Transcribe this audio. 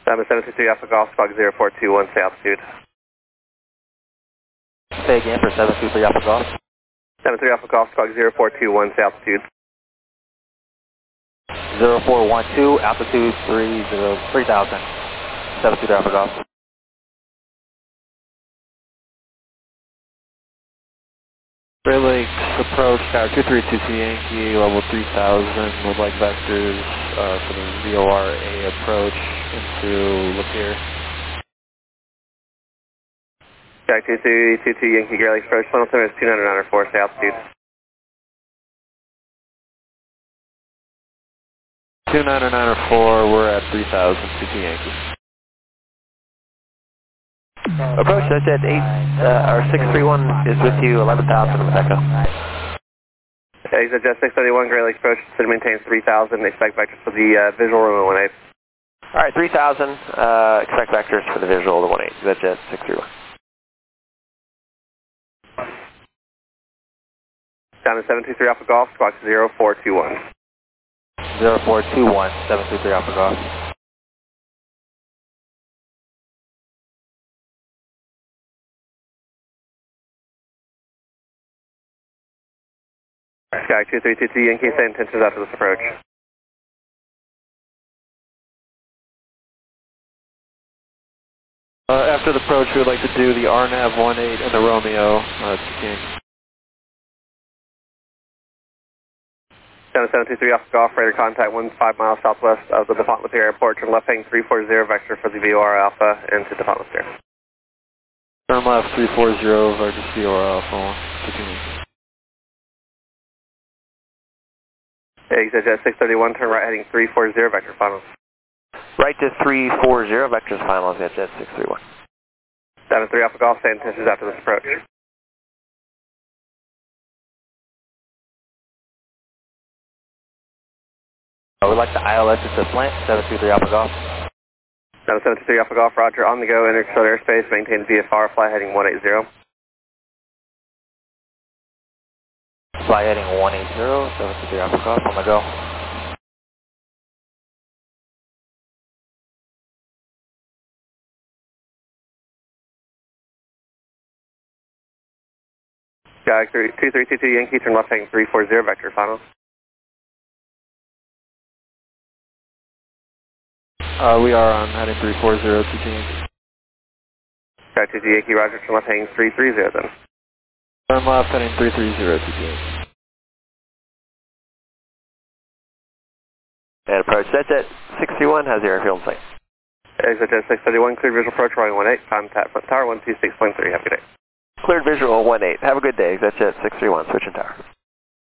723 Alpha Golf, squawk 0421, stay altitude. Say again for 723 Alpha Golf. 73 Alpha Golf, squawk 0421, stay altitude. 0412, altitude 3000. 73 Alpha Golf. Great Lakes approach, tower 232 Yankee, level 3000, would like vectors for the VORA approach into Lapeer. Jack 2222 Yankee, Great Lakes approach, final time is 2994, stay altitude. 2994, we're at 3000, 22 Yankee. Approach, that's at 631 is with you, 11,000 with Echo. Exit Jet 631, Great Lakes approach, should maintain 3000, expect vectors for the visual runway 18. Alright, 3000, expect vectors for the visual to 18, that's Jet 631. Down to 723 Alpha Golf, squawk 0421. 0421, 723 Alpha Golf. Sky 2322 Yankee, same intentions after this approach. After the approach, we would like to do the RNAV 18 and the Romeo. Down to 723 Alpha Golf, radar contact 15 miles southwest of the DuPont Lapeer Airport, turn left heading 340 vector for the VOR Alpha into DuPont Lapeer. Turn left 340, vector VOR Alpha, continue. Exit Jet 631, turn right heading 340 vector finals. Right to 340, vectors finals at Jet 631. Down to 3 Alpha Golf, same intentions after this approach. I would like the ILS at the plant, 723 Alpha Golf. Down to 723 Alpha Golf, roger, on the go, enter controlled airspace, maintain VFR, fly heading 180. Fly heading 180, 723 Alpha Golf, on the go. Sky 2322 Yankee, turn left heading 340 vector finals. We are on heading 340 to Yankee. Sky 22 Yankee, roger, turn left heading 330 then. Turn left heading 330 to Yankee. And approach, that's it. 61 has the airfield in sight. Exit Jet 631, clear visual approach, runway 18, contact front tower 126.3, have a good day. Cleared visual 18, have a good day. That's Jet 631, switching tower.